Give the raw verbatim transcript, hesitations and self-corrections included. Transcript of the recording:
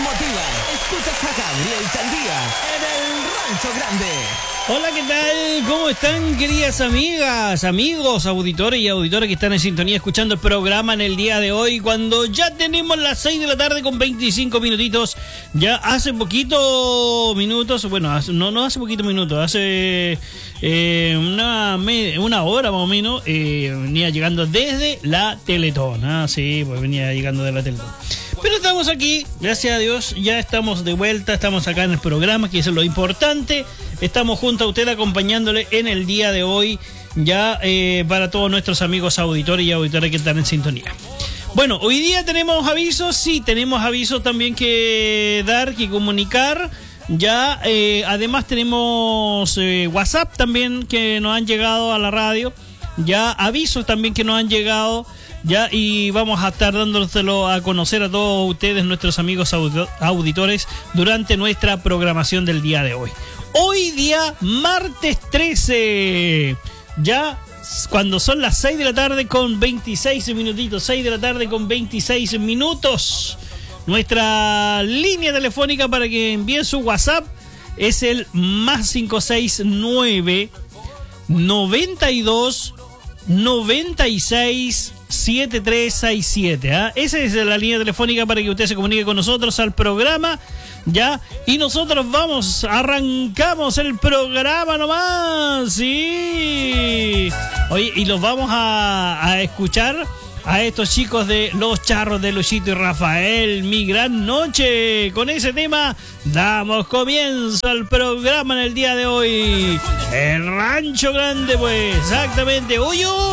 motiva. Escuchas a Gabriel Chandía en el Rancho Grande. Hola, ¿qué tal? ¿Cómo están, queridas amigas, amigos, auditores y auditoras que están en sintonía escuchando el programa en el día de hoy? Cuando ya tenemos las seis de la tarde con veinticinco minutitos, ya hace poquito minutos, bueno, hace, no, no hace poquito minutos, hace eh, una, una hora más o menos, eh, venía llegando desde la Teletón. Ah, sí, pues venía llegando de la Teletón. Pero estamos aquí, gracias a Dios, ya estamos de vuelta, estamos acá en el programa, que eso es lo importante. Estamos junto a usted acompañándole en el día de hoy, ya eh, para todos nuestros amigos auditores y auditoras que están en sintonía. Bueno, hoy día tenemos avisos, sí, tenemos avisos también que dar, que comunicar. Ya, eh, además tenemos eh, WhatsApp también que nos han llegado a la radio. Ya, avisos también que nos han llegado. Ya, y vamos a estar dándoselo a conocer a todos ustedes, nuestros amigos auditores, durante nuestra programación del día de hoy. Hoy día, martes trece, ya cuando son las seis de la tarde con veintiséis minutitos, seis de la tarde con veintiséis minutos, nuestra línea telefónica para que envíen su WhatsApp es el más cinco seis nueve, noventa y dos, noventa y seis, siete tres seis siete. ¿eh? Esa es la línea telefónica para que usted se comunique con nosotros al programa, ya, y nosotros vamos, arrancamos el programa nomás, sí. Oye, y los vamos a, a escuchar a estos chicos de Los Charros de Luchito y Rafael, Mi Gran Noche. Con ese tema damos comienzo al programa en el día de hoy. El Rancho Grande, pues, exactamente. Uy, uy.